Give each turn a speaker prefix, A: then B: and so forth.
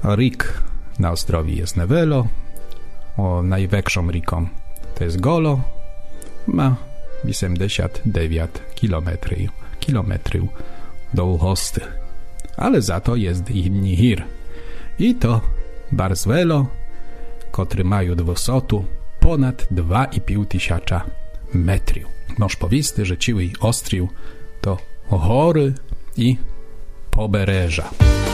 A: Rik na ostrowi jest Nevelo, o największą riką to jest Golo, ma 89 kilometrów długości, ale za to jest inni hir. I to Barzwelo, który mają wysotu ponad 2,5 tysiąca metrów. Moż powiedzieć, że ciły ostrił to hory i pobereża.